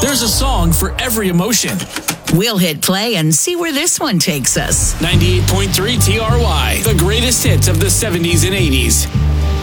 There's a song for every emotion. We'll hit play and see where this one takes us. 98.3 TRY, the greatest hits of the 70s and 80s.